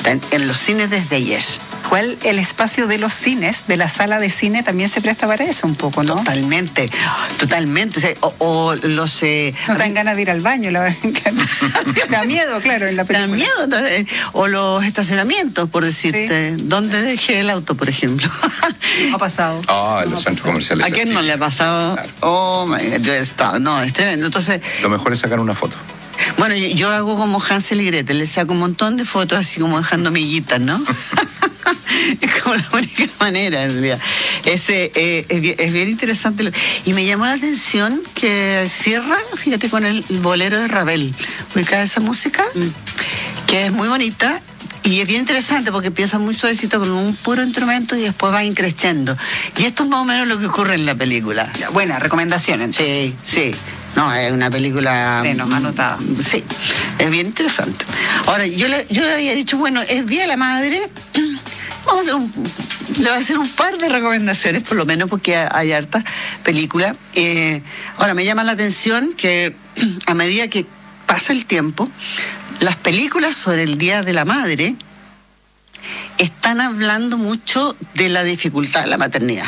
en los cines desde ayer. Igual el espacio de los cines, de la sala de cine, también se presta para eso un poco, ¿no? Totalmente. O los... no te dan ganas de ir al baño, la verdad. Te da miedo, claro, en la película. Te da miedo. O los estacionamientos, por decirte. Sí. ¿Dónde dejé el auto, por ejemplo? No ha pasado. En los centros comerciales. ¿A quién no le ha pasado? Claro. Oh, my God, yo he estado. No, es tremendo. Entonces... Lo mejor es sacar una foto. Bueno, yo hago como Hansel y Gretel, le saco un montón de fotos así como dejando miguitas, ¿no? Es como la única manera, en realidad. Es bien interesante. Y me llamó la atención que cierra, fíjate, con el bolero de Ravel. ¿Ubicada esa música? Que es muy bonita. Y es bien interesante porque empieza muy suavecito con un puro instrumento y después va increciendo. Y esto es más o menos lo que ocurre en la película. Ya, buena recomendación, entonces. Sí. No, es una película... Menos anotada. Sí, es bien interesante. Ahora, yo había dicho, bueno, es Día de la Madre... le voy a hacer un par de recomendaciones, por lo menos, porque hay hartas películas. Ahora, me llama la atención que a medida que pasa el tiempo, las películas sobre el Día de la Madre están hablando mucho de la dificultad de la maternidad.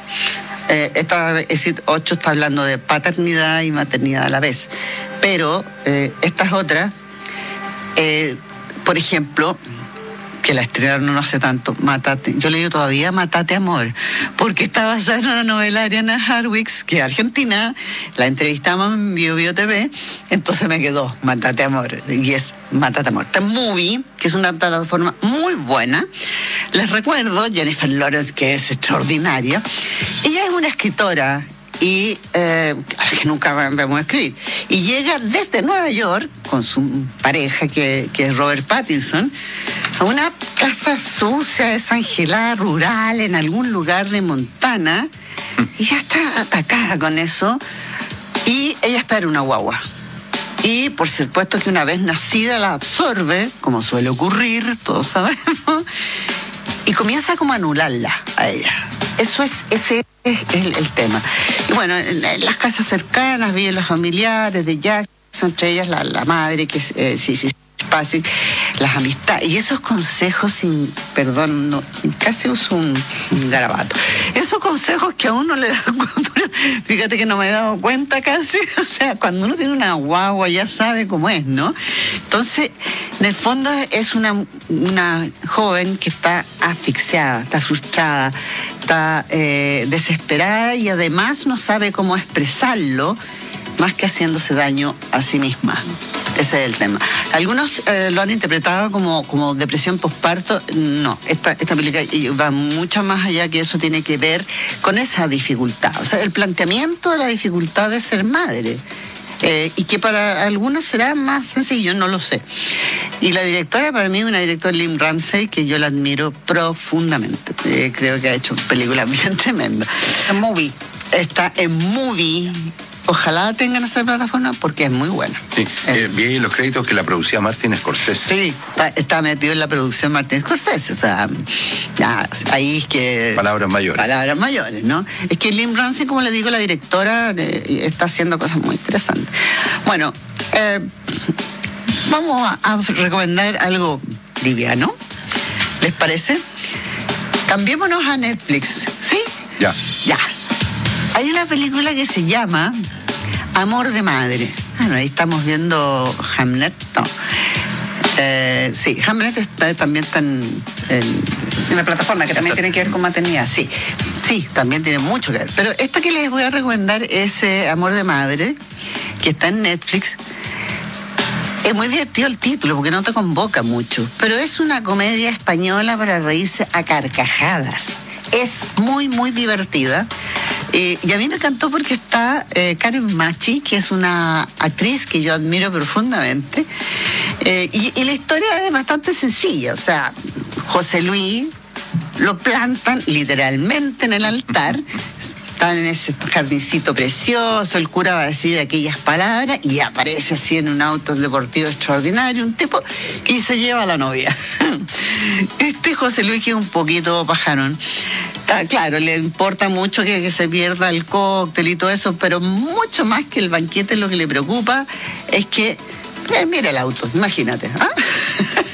Esta 8 está hablando de paternidad y maternidad a la vez. Pero estas otras, por ejemplo... que la estrenaron no hace tanto, Mátate, yo le digo todavía Mátate Amor, porque está basada en una novela de Ariana Harwicz, que es argentina, la entrevistamos en Bio TV, entonces me quedó Mátate Amor, y es Mátate Amor. Está Movie, que es una plataforma muy buena. Les recuerdo, Jennifer Lawrence, que es extraordinaria, ella es una escritora, y que nunca vamos a escribir, y llega desde Nueva York con su pareja que es Robert Pattinson a una casa sucia, desangelada, rural, en algún lugar de Montana, y ya está atacada con eso, y ella espera una guagua. Y por supuesto que una vez nacida la absorbe, como suele ocurrir, todos sabemos, y comienza como a anularla a ella. Ese es el tema. Y bueno, en las casas cercanas viven los familiares de Jackson, entre ellas la madre, que es Sissy Spacek, las amistades. Y esos consejos, casi uso un garabato. Esos consejos que a uno le da cuando fíjate que no me he dado cuenta casi. O sea, cuando uno tiene una guagua ya sabe cómo es, ¿no? Entonces, en el fondo es una joven que está asfixiada, está frustrada, está desesperada y además no sabe cómo expresarlo más que haciéndose daño a sí misma. Ese es el tema. Algunos lo han interpretado como depresión posparto. No, esta película va mucho más allá, que eso tiene que ver con esa dificultad. O sea, el planteamiento de la dificultad de ser madre. Y que para algunos será más sencillo, no lo sé. Y la directora, para mí, una directora, Lynne Ramsay, que yo la admiro profundamente. Creo que ha hecho películas bien tremendas. En Movie. Está en Movie. Ojalá tengan esa plataforma porque es muy buena. Sí, vi ahí los créditos que la producía Martin Scorsese. Sí, está metido en la producción Martin Scorsese. O sea, ya, ahí es que... Palabras mayores, ¿no? Es que Lynne Ramsay, como le digo, la directora, está haciendo cosas muy interesantes. Bueno, vamos a recomendar algo liviano. ¿Les parece? Cambiémonos a Netflix, ¿sí? Ya. Hay una película que se llama Amor de Madre. Bueno, ahí estamos viendo Hamlet. No. Sí, Hamlet también está en la plataforma, que también tiene que ver con maternidad. Sí, también tiene mucho que ver. Pero esta que les voy a recomendar es Amor de Madre, que está en Netflix. Es muy divertido el título porque no te convoca mucho, pero es una comedia española para reírse a carcajadas. Es muy, muy divertida. Y a mí me encantó porque está Karen Machi, que es una actriz que yo admiro profundamente. Y la historia es bastante sencilla. O sea, José Luis lo plantan literalmente en el altar. Están en ese jardincito precioso, el cura va a decir aquellas palabras y aparece así en un auto deportivo extraordinario, un tipo que se lleva a la novia. Este José Luis, que es un poquito pajarón, claro, le importa mucho que se pierda el cóctel y todo eso, pero mucho más que el banquete, lo que le preocupa es que, mira el auto, imagínate, ¿ah?